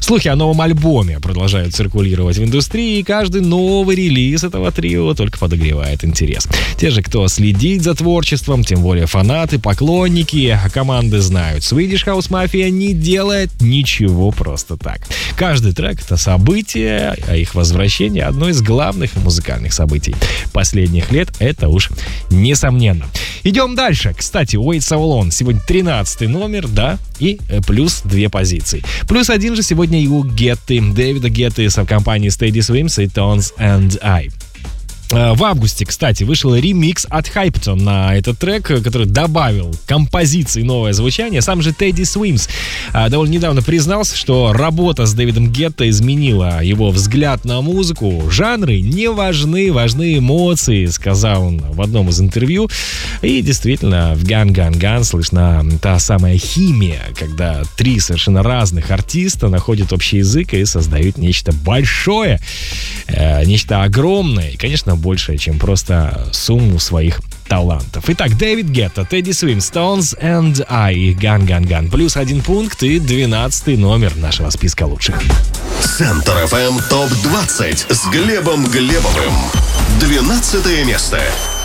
Слухи о новом альбоме продолжают циркулировать в индустрии, и каждый новый релиз этого трио только подогревает интерес. Те же, кто следит за творчеством, тем более фанаты, поклонники команды знают, Swedish House Mafia не делает ничего просто так. Каждый трек — это событие, а их возвращение — одно из главных музыкальных событий последних лет, это уж несомненно. Идем дальше. Кстати, Wait So Long сегодня 13-й номер, да, и плюс 2 позиции. Плюс 1 же сегодня и у Гетты, Дэвида Гетты с компанией Teddy Swims и Tones and I. В августе, кстати, вышел ремикс от Hypton на этот трек, который добавил композиции новое звучание. Сам же Teddy Swims довольно недавно признался, что работа с Дэвидом Гетто изменила его взгляд на музыку. Жанры не важны, важны эмоции, сказал он в одном из интервью. И действительно, в Gun Gun Gun слышна та самая химия, когда 3 совершенно разных артиста находят общий язык и создают нечто большое, нечто огромное. И, конечно, больше, чем просто сумму своих талантов. Итак, Дэвид Гетто, Teddy Swims, Tones and I, Gun Gun Gun. Плюс 1 пункт и 12-й номер нашего списка лучших. Центр FM ТОП-20 с Глебом Глебовым. 12 место.